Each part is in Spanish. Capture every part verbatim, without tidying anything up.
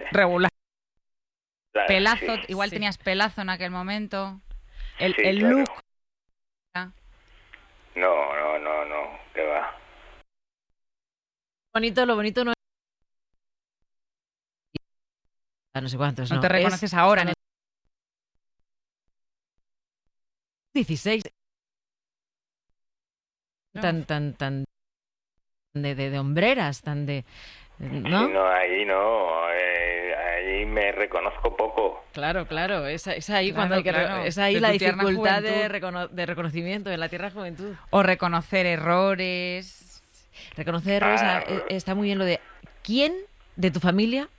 regular. Claro, Pelazo, sí. igual Sí. tenías pelazo en aquel momento. El, Sí, el claro. look. No, no, no, no, que va. Bonito, lo bonito no es... No sé cuántos, No ¿no? te reconoces ahora. Es... en dieciséis. No. Tan, tan, tan... De, de, de hombreras, tan de... ¿No? Sí, no, ahí no, eh, ahí me reconozco poco. Claro, claro, es, es ahí Claro, cuando hay que re- claro. es ahí De la tu tierna dificultad de, juventud. recono- de reconocimiento en la tierra juventud. O reconocer errores. Reconocer errores Ah, ah, eh, está muy bien lo de ¿quién de tu familia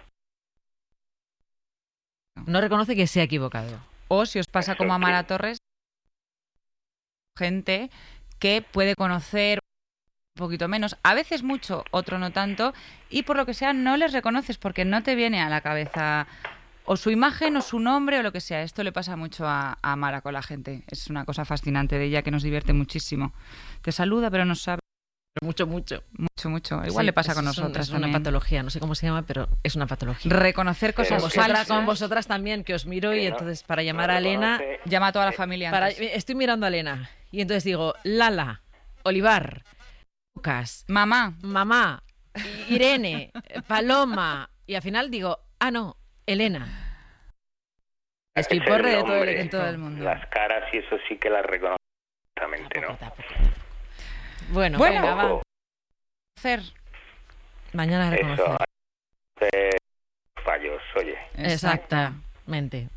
no reconoce que se ha equivocado? O si os pasa Eso como a sí. Mara Torres, gente que puede conocer un poquito menos, a veces mucho, otro no tanto, y por lo que sea no les reconoces porque no te viene a la cabeza o su imagen o su nombre o lo que sea. Esto le pasa mucho a, a Mara con la gente. Es una cosa fascinante de ella que nos divierte muchísimo. Te saluda pero no sabe Mucho, mucho. mucho, mucho. Igual Sí, le pasa es con un- nosotras es una también. patología, no sé cómo se llama, pero es una patología. Reconocer Con cosas Pero vosotras, falsas. con vosotras también, que os miro y Que no- entonces para no llamar a Elena... reconoce- Llama a toda la familia Para, antes. estoy mirando a Elena y entonces digo, Lala, Olivar, Lucas, Mamá, mamá, Irene, Paloma, y al final digo, ah, no, Elena. Hay que Despiporre ser de el todo el nombre, equipo. todo el mundo. Las caras y eso sí que las reconozco perfectamente, ¿no? Tampoco, tampoco, tampoco. Bueno, Bueno, venga, va. Ojo, hacer. Mañana eso, reconocer. hace fallos, oye. Exactamente.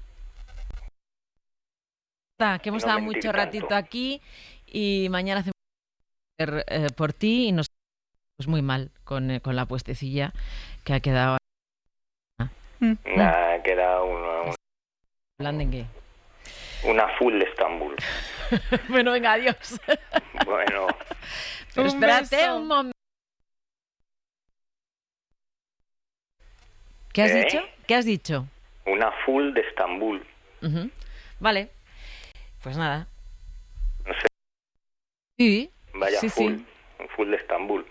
Está, que hemos No estado mentir mucho ratito tanto. aquí y mañana hacemos eh, por ti y nos pues muy mal con, eh, con la puestecilla que ha quedado Mm. Nada, ha quedado una, una, blandengue. una full de Estambul. Bueno, venga, adiós. Bueno, Pero Un espérate beso. un momento. ¿Qué has ¿Eh? dicho? ¿Qué has dicho? una full de Estambul. Ujú. Vale. Pues nada. No sé, Sí. vaya Sí, full, sí. un full de Estambul.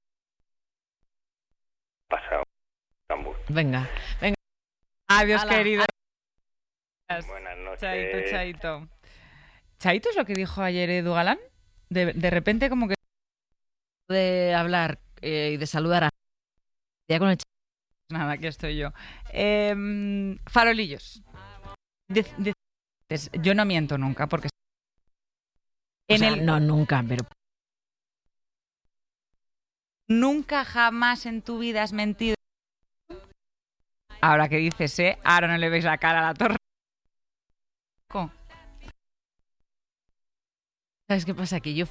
Pasado Estambul. Venga. Venga. Adiós, Hala, querido. Buenas noches. Chaito, chaito. ¿Chaito es lo que dijo ayer Edu Galán? De, de repente como que... De hablar eh, y de saludar a... Ya con el ch- Nada, aquí estoy yo. Em, farolillos. De- de- yo no miento nunca porque... O En sea, el, no, nunca, pero... Nunca jamás en tu vida has mentido. Ahora que dices, ¿eh? Ahora no le veis la cara a la torre. Co- ¿Sabes qué pasa? Que yo...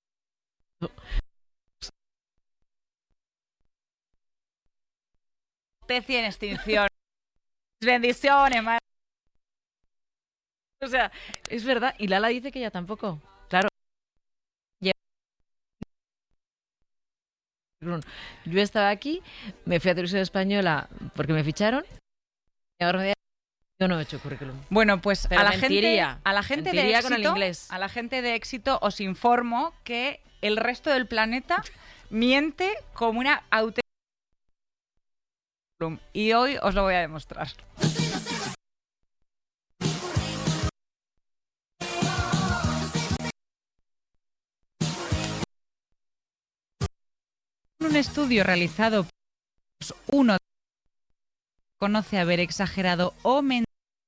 Especie en extinción. Bendiciones, madre. O sea, es verdad. Y Lala dice que ella tampoco. Claro. Lle- Yo estaba aquí, me fui a Televisión Española porque me ficharon. Y ahora me- yo no he hecho currículum. Bueno, pues Pero a la gente, mentiría. a la gente de Mentiría éxito, con el inglés. a la gente de éxito os informo que el resto del planeta miente como una auténtica. Y hoy os lo voy a demostrar. Un estudio realizado por uno conoce haber exagerado o mentido.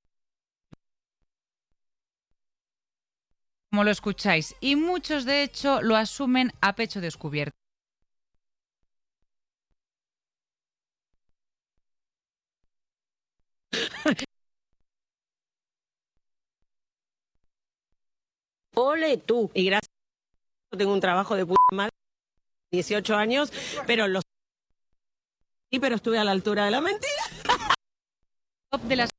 Como lo escucháis, y muchos de hecho lo asumen a pecho descubierto. Ole tú. Y gracias. Tengo un trabajo de puta madre, dieciocho años, pero los. Sí, pero estuve a la altura de la mentira. Top de las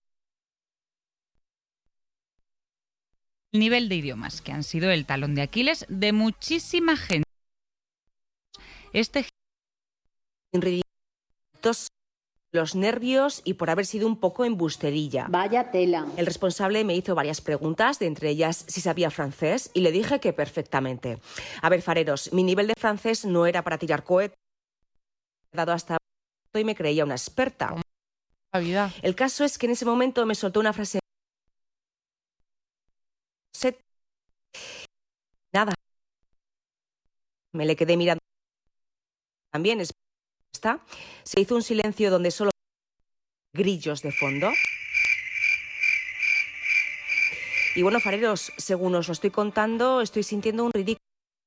el nivel de idiomas que han sido el talón de Aquiles de muchísima gente. Este Tos, los nervios y por haber sido un poco embusterilla. Vaya tela. El responsable me hizo varias preguntas, de entre ellas si sabía francés, y le dije que perfectamente. A ver, fareros, mi nivel de francés no era para tirar cohetes. He dado hasta y me creía una experta. la vida. El caso es que en ese momento me soltó una frase. Nada. Me le quedé mirando. También está. Se hizo un silencio donde solo grillos de fondo. Y bueno, fareros, según os lo estoy contando, estoy sintiendo un ridículo.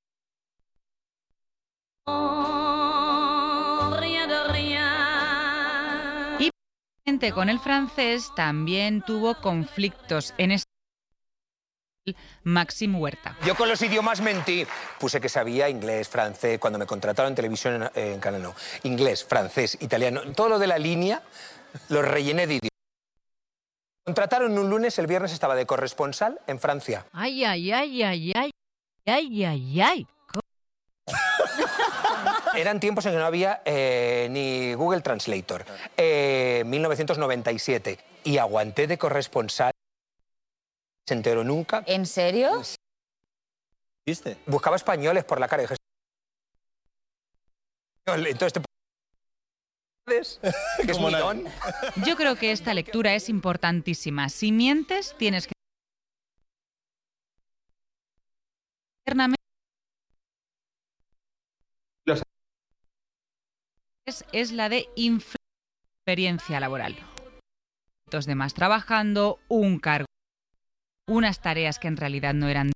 Y con el francés también tuvo conflictos en este Maxim Huerta. Yo con los idiomas mentí. Puse que sabía inglés, francés, cuando me contrataron en televisión en, en Canal No. Inglés, francés, italiano, todo lo de la línea lo rellené de idiomas. Contrataron un lunes, el viernes estaba de corresponsal en Francia. Ay, ay, ay, ay, ay, ay, ay, ay. Eran tiempos en que no había eh, ni Google Translator. Eh, mil novecientos noventa y siete. Y aguanté de corresponsal. Se enteró nunca. ¿En serio? ¿Viste? Buscaba españoles por la cara y dije... Entonces te... que es muy don. Yo creo que esta lectura es importantísima. Si mientes, tienes que... Es, es la de experiencia laboral. Dos demás trabajando, un cargo, unas tareas que en realidad no eran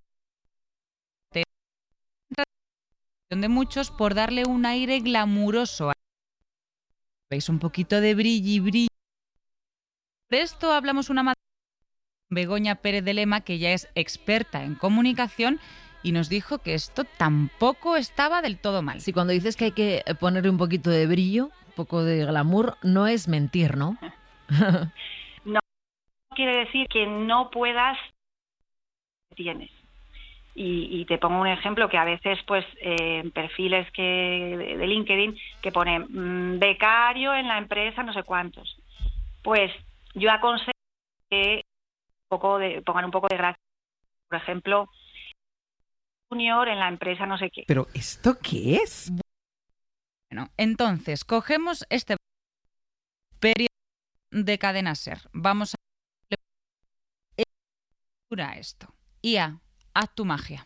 de muchos por darle un aire glamuroso. ¿Veis? Un poquito de brilli brilli. De esto hablamos una madre, Begoña Pérez de Lema, que ya es experta en comunicación y nos dijo que esto tampoco estaba del todo mal. Sí, cuando dices que hay que ponerle un poquito de brillo, un poco de glamour, no es mentir, ¿no? No quiere decir que no puedas tienes. Y, y te pongo un ejemplo que a veces, pues, eh, en perfiles que de, de LinkedIn que pone mmm, becario en la empresa, no sé cuántos. Pues yo aconsejo que un poco de, pongan un poco de gracia. Por ejemplo, junior en la empresa, no sé qué. ¿Pero esto qué es? Bueno, entonces, cogemos este periodo de cadena SER. Vamos a esto. I A, haz tu magia.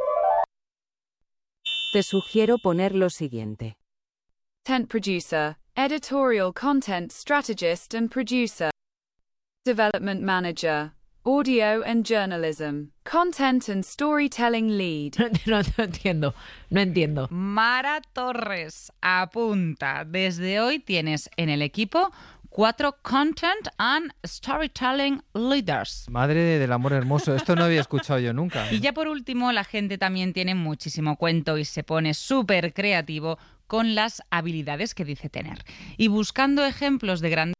Te sugiero poner lo siguiente. Content producer, editorial content strategist and producer, development manager, audio and journalism, content and storytelling lead. No, no entiendo, no entiendo. Mara Torres, apunta. Desde hoy tienes en el equipo cuatro Content and Storytelling Leaders. Madre del amor hermoso, esto no había escuchado yo nunca. Y ya por último, la gente también tiene muchísimo cuento y se pone súper creativo con las habilidades que dice tener. Y buscando ejemplos de grandes...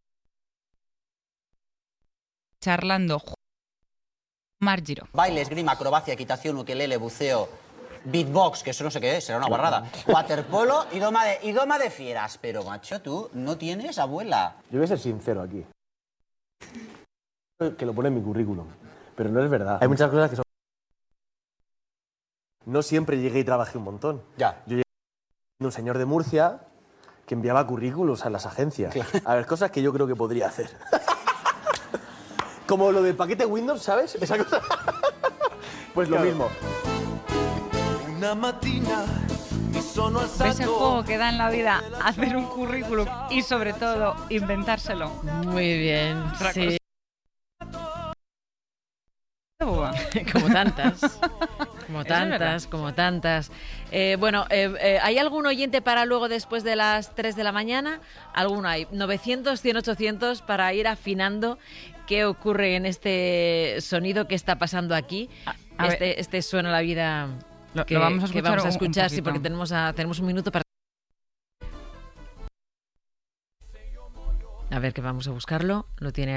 Charlando... Margiro. Baile, esgrima, acrobacia, equitación, ukelele, buceo, beatbox, que eso no sé qué es, será una guarrada. Waterpolo y doma de, y doma de fieras. Pero, macho, tú no tienes abuela. Yo voy a ser sincero aquí. Que lo pone en mi currículum. Pero no es verdad. Hay muchas cosas que son... No siempre llegué y trabajé un montón. Ya. Yo llegué a un señor de Murcia que enviaba currículos a las agencias. Claro. A ver, cosas que yo creo que podría hacer. Como lo del paquete Windows, ¿sabes? Esa cosa. Pues lo claro. mismo. ¿Ves el juego que da en la vida hacer un currículum y sobre todo inventárselo? Muy bien, Otra sí. Cosa. Como tantas, como tantas, como tantas. Eh, bueno, eh, eh, ¿hay algún oyente para luego después de las tres de la mañana? Alguno hay. novecientos, cien, ochocientos para ir afinando qué ocurre en este sonido que está pasando aquí. A, a este, este suena la vida... Lo, que, lo vamos a escuchar, que vamos a escuchar un, un sí, porque tenemos, a, tenemos un minuto para... A ver, que vamos a buscarlo. Lo tiene...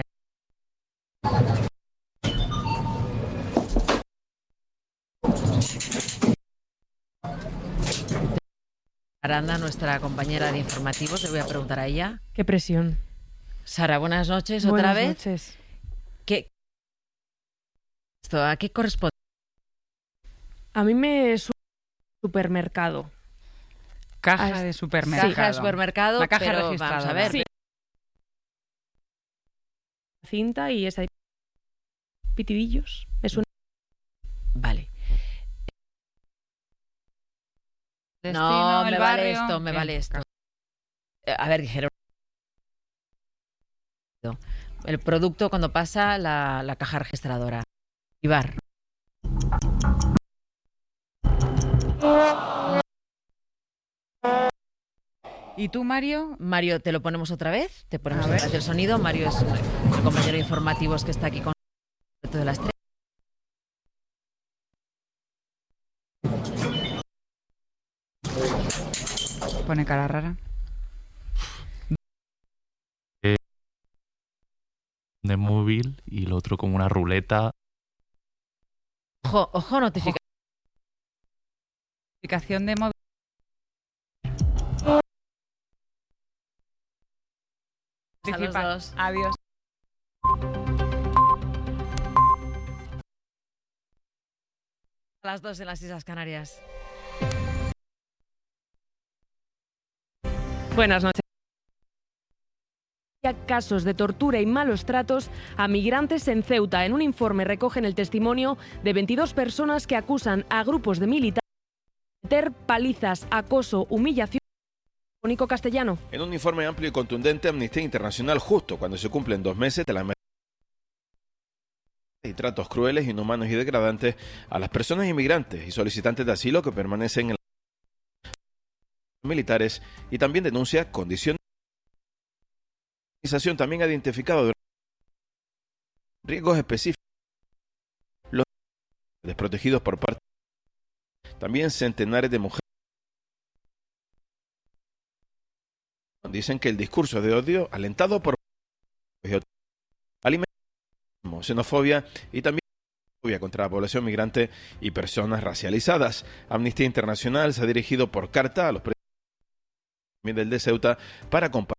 Aranda, nuestra compañera de informativos, le voy a preguntar a ella. Qué presión. Sara, buenas noches buenas otra vez. Buenas noches. ¿Qué... ¿Esto a qué corresponde? A mí me es un supermercado. Caja de supermercado. Caja de supermercado, la caja pero registradora. vamos a ver. Sí. cinta y esa pitidillos. Me suena. Vale. Destino, No, el me vale barrio. esto, me Bien. vale esto. Eh, A ver, dijeron. El producto cuando pasa la, la caja registradora. Ibar. ¿Y tú, Mario? Mario, ¿te lo ponemos otra vez? Te ponemos A otra ver. vez el sonido. Mario es el compañero de informativos que está aquí con de las tres. Pone cara rara. De móvil y lo otro como una ruleta. Ojo, ojo, notificación. Aplicación de móvil. A los dos. Adiós. A las dos en las Islas Canarias. Buenas noches. Casos de tortura y malos tratos a migrantes en Ceuta. En un informe recogen el testimonio de veintidós personas que acusan a grupos de militares de meter palizas, acoso, humillación. Nico Castellano. En un informe amplio y contundente, Amnistía Internacional, justo cuando se cumplen dos meses de la emergencia y tratos crueles, inhumanos y degradantes a las personas inmigrantes y solicitantes de asilo que permanecen en las militares, y también denuncia condiciones. La organización también ha identificado riesgos específicos, los desprotegidos por parte, también centenares de mujeres. Dicen que el discurso de odio alentado por alimentismo, xenofobia y también xenofobia contra la población migrante y personas racializadas. Amnistía Internacional se ha dirigido por carta a los presidentes del de Ceuta para compartir,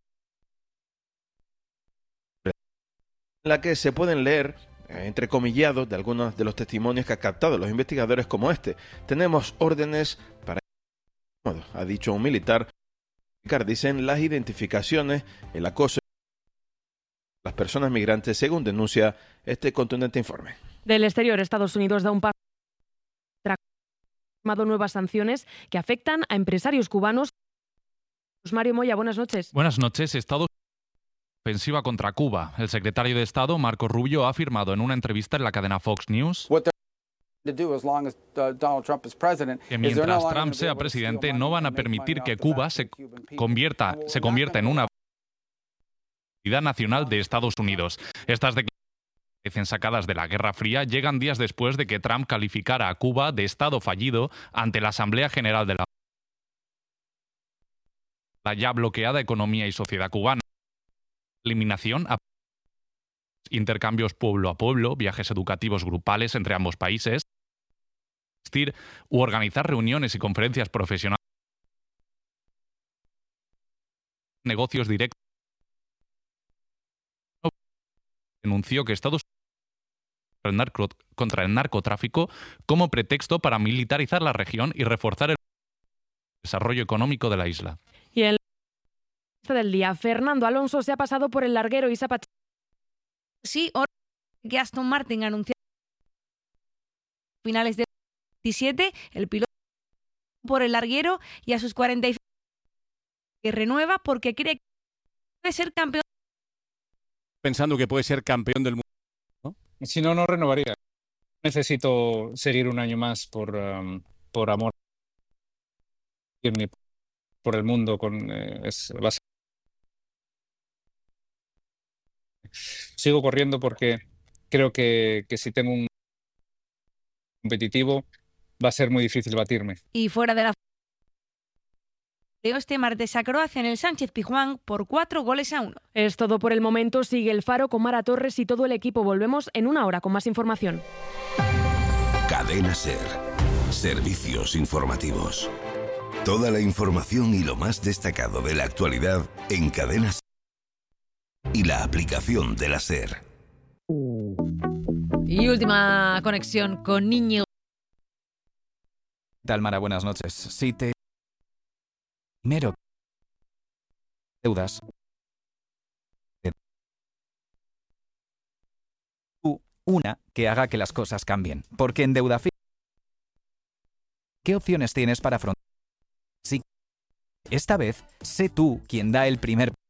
en la que se pueden leer eh, entrecomillados de algunos de los testimonios que han captado los investigadores como este. Tenemos órdenes para, ha dicho un militar, dicen las identificaciones, el acoso de las personas migrantes, según denuncia este contundente informe. Del exterior, Estados Unidos da un paso tras nuevas sanciones que afectan a empresarios cubanos. Mario Moya, buenas noches. Buenas noches. Estados ofensiva contra Cuba. El secretario de Estado, Marco Rubio, ha afirmado en una entrevista en la cadena Fox News que mientras Trump sea presidente no van a permitir que Cuba se convierta, se convierta en una prioridad nacional de Estados Unidos. Estas declaraciones sacadas de la Guerra Fría llegan días después de que Trump calificara a Cuba de Estado fallido ante la Asamblea General de la la ya bloqueada economía y sociedad cubana. Eliminación a intercambios pueblo a pueblo, viajes educativos grupales entre ambos países, asistir u organizar reuniones y conferencias profesionales, negocios directos. Denunció que Estados Unidos contra el narcotráfico como pretexto para militarizar la región y reforzar el desarrollo económico de la isla. Y el del día, Fernando Alonso se ha pasado por el larguero y se ha pach- Sí, ahora que Aston Martin anunció a finales de veintisiete el piloto por el larguero y a sus cuarenta y cinco que renueva porque cree que puede ser campeón. Pensando que puede ser campeón del mundo, ¿no? Si no, no renovaría. Necesito seguir un año más por, um, por amor por el mundo. Con, eh, es, va a ser... Sigo corriendo porque creo que, que si tengo un competitivo va a ser muy difícil batirme. Y fuera de la este martes a Croacia en el Sánchez Pizjuán por cuatro goles a uno. Es todo por el momento. Sigue el Faro con Mara Torres y todo el equipo. Volvemos en una hora con más información. Cadena SER. Servicios informativos. Toda la información y lo más destacado de la actualidad en Cadena SER y la aplicación de la SER. Y última conexión con Niño. ¿Qué tal, Mara? Buenas noches. Si te... Primero, deudas una que haga que las cosas cambien. Porque en deuda fija, ¿qué opciones tienes para afrontar? Sí, esta vez, sé tú quien da el primer